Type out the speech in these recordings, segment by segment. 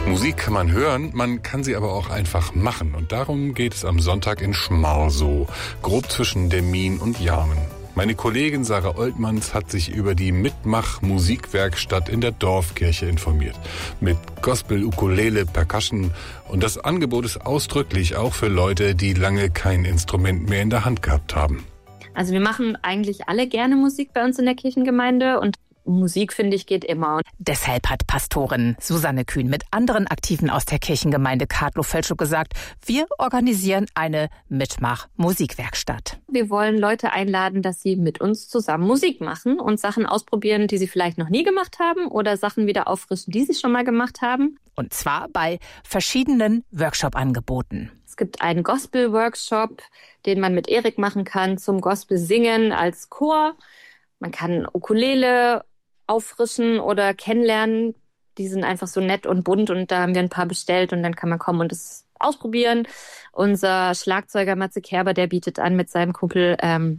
Musik kann man hören, man kann sie aber auch einfach machen. Und darum geht es am Sonntag in Schmarsow, grob zwischen Demmin und Jarmen. Meine Kollegin Sarah Oltmanns hat sich über die Mitmach-Musikwerkstatt in der Dorfkirche informiert. Mit Gospel, Ukulele, Percussion. Und das Angebot ist ausdrücklich auch für Leute, die lange kein Instrument mehr in der Hand gehabt haben. Also wir machen eigentlich alle gerne Musik bei uns in der Kirchengemeinde und Musik, finde ich, geht immer. Deshalb hat Pastorin Susanne Kühn mit anderen Aktiven aus der Kirchengemeinde Kadlow-Feldschuk gesagt, wir organisieren eine Mitmach-Musikwerkstatt. Wir wollen Leute einladen, dass sie mit uns zusammen Musik machen und Sachen ausprobieren, die sie vielleicht noch nie gemacht haben oder Sachen wieder auffrischen, die sie schon mal gemacht haben. Und zwar bei verschiedenen Workshop-Angeboten. Es gibt einen Gospel-Workshop, den man mit Erik machen kann zum Gospel-Singen als Chor. Man kann Ukulele auffrischen oder kennenlernen. Die sind einfach so nett und bunt und da haben wir ein paar bestellt und dann kann man kommen und es ausprobieren. Unser Schlagzeuger Matze Kerber, der bietet an, mit seinem Kumpel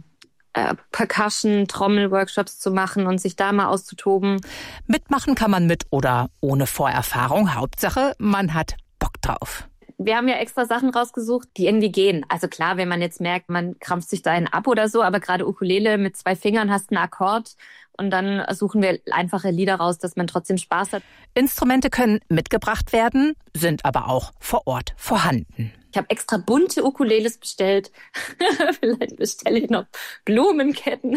Percussion, Trommel-Workshops zu machen und sich da mal auszutoben. Mitmachen kann man mit oder ohne Vorerfahrung. Hauptsache, man hat Bock drauf. Wir haben ja extra Sachen rausgesucht, die irgendwie gehen. Also klar, wenn man jetzt merkt, man krampft sich da einen ab oder so, aber gerade Ukulele mit 2 Fingern hast einen Akkord und dann suchen wir einfache Lieder raus, dass man trotzdem Spaß hat. Instrumente können mitgebracht werden, sind aber auch vor Ort vorhanden. Ich habe extra bunte Ukuleles bestellt. Vielleicht bestelle ich noch Blumenketten.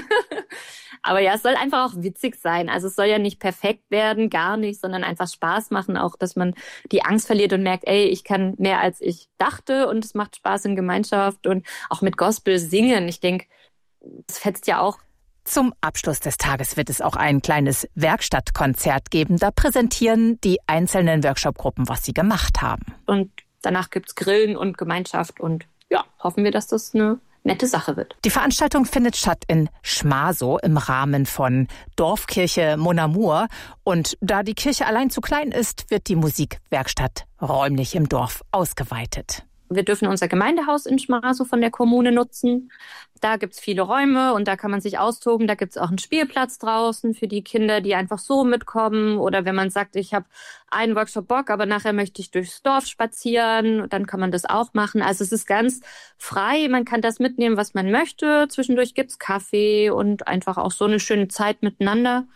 Aber ja, es soll einfach auch witzig sein. Also es soll ja nicht perfekt werden, gar nicht, sondern einfach Spaß machen. Auch, dass man die Angst verliert und merkt, ey, ich kann mehr als ich dachte und es macht Spaß in Gemeinschaft und auch mit Gospel singen. Ich denke, das fetzt ja auch. Zum Abschluss des Tages wird es auch ein kleines Werkstattkonzert geben. Da präsentieren die einzelnen Workshop-Gruppen, was sie gemacht haben. Und danach gibt's Grillen und Gemeinschaft und ja, hoffen wir, dass das eine nette Sache wird. Die Veranstaltung findet statt in Schmarsow im Rahmen von Dorfkirche Mon Amour. Und da die Kirche allein zu klein ist, wird die Musikwerkstatt räumlich im Dorf ausgeweitet. Wir dürfen unser Gemeindehaus in Schmarsow von der Kommune nutzen. Da gibt's viele Räume und da kann man sich austoben. Da gibt's auch einen Spielplatz draußen für die Kinder, die einfach so mitkommen. Oder wenn man sagt, ich habe einen Workshop Bock, aber nachher möchte ich durchs Dorf spazieren, dann kann man das auch machen. Also es ist ganz frei. Man kann das mitnehmen, was man möchte. Zwischendurch gibt's Kaffee und einfach auch so eine schöne Zeit miteinander.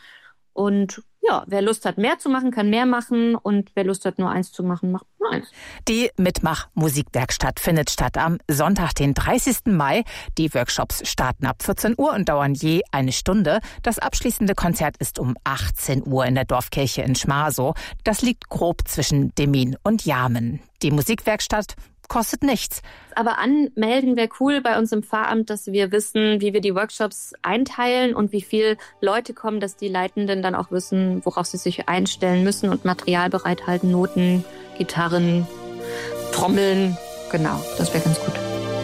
Und ja, wer Lust hat, mehr zu machen, kann mehr machen. Und wer Lust hat, nur eins zu machen, macht nur eins. Die Mitmach-Musikwerkstatt findet statt am Sonntag, den 30. Mai. Die Workshops starten ab 14 Uhr und dauern je 1 Stunde. Das abschließende Konzert ist um 18 Uhr in der Dorfkirche in Schmarsow. Das liegt grob zwischen Demmin und Jarmen. Die Musikwerkstatt kostet nichts. Aber anmelden wäre cool bei uns im Pfarramt, dass wir wissen, wie wir die Workshops einteilen und wie viele Leute kommen, dass die Leitenden dann auch wissen, worauf sie sich einstellen müssen und Material bereithalten, Noten, Gitarren, Trommeln. Genau, das wäre ganz gut.